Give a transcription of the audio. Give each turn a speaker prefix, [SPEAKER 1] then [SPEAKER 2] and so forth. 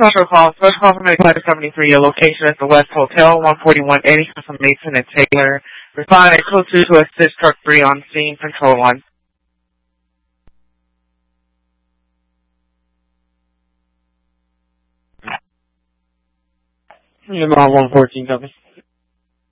[SPEAKER 1] Special call from Medical 73. Your location is the West Hotel, 14180 from Mason and Taylor. Respond at code 2 to assist truck 3 on scene, control 1.
[SPEAKER 2] About 114, copy.